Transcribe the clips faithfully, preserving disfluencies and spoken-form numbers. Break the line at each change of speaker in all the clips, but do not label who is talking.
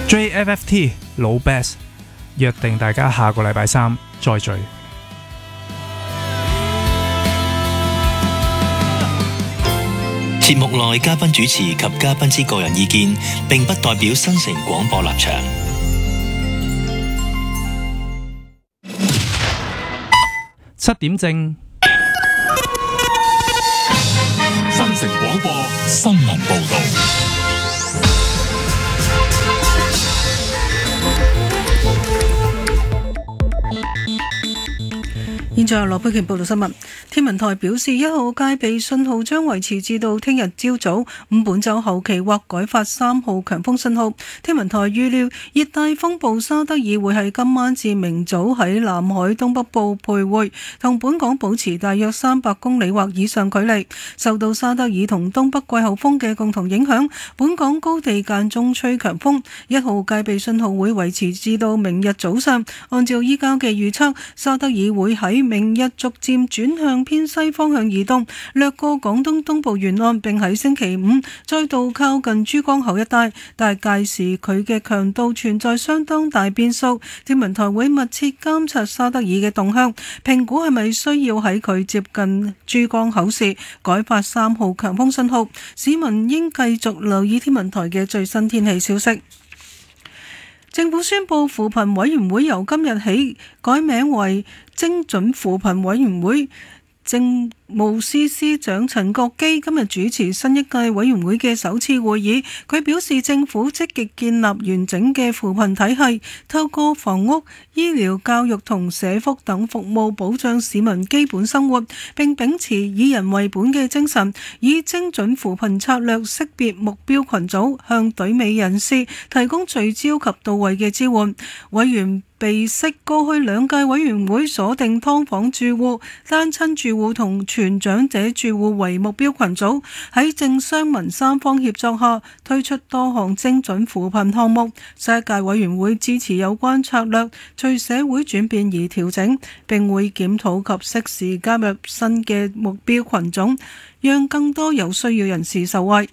J F F T 老 Best 約定大家下個禮拜三再聚。
節目內嘉賓主持及嘉賓之個人意見並不代表新城廣播立場。
七點正，
新城廣播新聞報道。
現在由羅佩權報道新聞。天文台表示，一號戒備信號將維持至到聽日朝早，咁本週後期或改發三號強風信號。天文台預料熱帶風暴沙德爾會喺今晚至明早喺南海東北部徘徊，同本港保持大約三百公里或以上距離。受到沙德爾同東北季候風嘅共同影響，本港高地間中吹強風。一號戒備信號會維持至到明日早上。按照依家嘅預測，沙德爾會喺明日逐漸轉向偏西方向移動，掠過廣東東部沿岸，並喺星期五再度靠近珠江口一帶，但係屆時佢嘅強度存在相當大變數。天文台會密切監察沙德爾嘅動向，評估係咪需要喺佢接近珠江口時改發三號強風信號。市民應繼續留意天文台嘅最新天氣消息。政府宣布扶貧委員會由今日起改名為精準扶貧委員會。政務司司長陳國基今日主持新一屆委員會嘅首次會議，佢表示政府積極建立完整嘅扶貧體系，透過房屋、醫療、教育同社福等服務保障市民基本生活，並秉持以人為本嘅精神，以精準扶貧策略識別目標群組，向隊尾人士提供聚焦及到位嘅支援。委員備悉過去兩屆委員會鎖定劏房住戶、單親住戶同全長者住戶為目標群組，喺政商民三方協作下推出多項精準扶貧項目。下一屆委員會支持有關策略隨社會轉變而調整，並會檢討及適時加入新嘅目標群種，讓更多有需要人士受惠。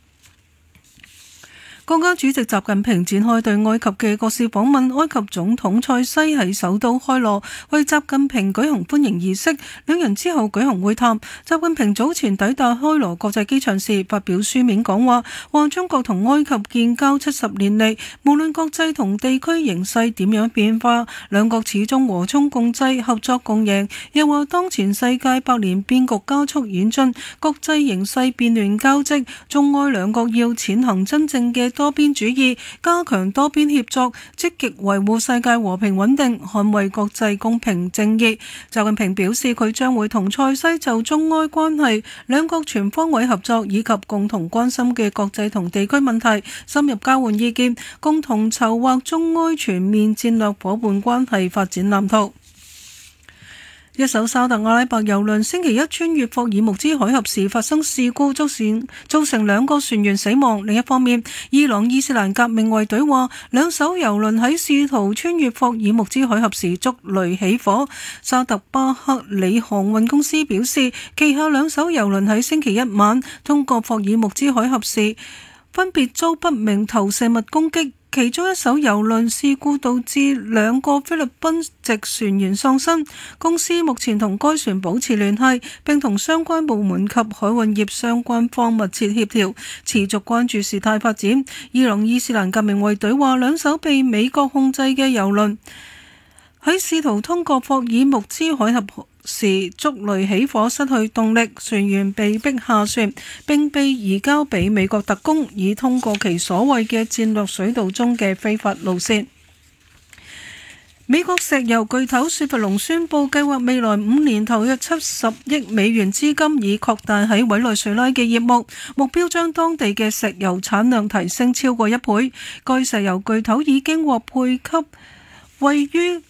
國家主席習近平展開對埃及嘅國事訪問，埃及總統塞西喺首都開羅為習近平舉行歡迎儀式，兩人之後舉行會談。習近平早前抵達開羅國際機場時發表書面講話，話中國同埃及建交七十年嚟，無論國際同地區形勢點樣變化，兩國始終和衷共濟、合作共贏。又話當前世界百年變局加速演進，國際形勢變亂交織，中埃兩國要踐行真正嘅多邊主義，加強多邊協作，積極維護世界和平穩定，捍衛國際公平正義。習近平表示，佢將會同塞西就中埃關係、兩國全方位合作以及共同關心嘅國際同地區問題深入交換意見，共同籌劃中埃全面戰略夥伴關係發展藍圖。一艘沙特阿拉伯郵輪星期一穿越霍爾木茲海峽時發生事故，造成造成兩個船員死亡。另一方面，伊朗伊斯蘭革命衛隊話，兩艘郵輪喺試圖穿越霍爾木茲海峽時觸雷起火。沙特巴克里航運公司表示，旗下兩艘郵輪喺星期一晚通過霍爾木茲海峽時，分別遭不明投射物攻擊。其中一艘郵輪事故導致兩個菲律賓籍船員喪生，公司目前同該船保持聯繫，並同相關部門及海運業相關方密切協調，持續關注事態發展。伊朗伊斯蘭革命衛隊話，兩艘被美國控制嘅郵輪喺試圖通過霍爾木茲海峽時觸雷起火，失去動力，船員被迫下船，並被移交俾美國特工，以通過其所謂嘅戰略水道中嘅非法路線。美國石油巨頭雪佛龍宣布，計劃未來五年投入七十億美元資金，以擴大喺委內瑞拉嘅業務，目標將當地嘅石油產量提升超過一倍。該石油巨頭已經獲配給位於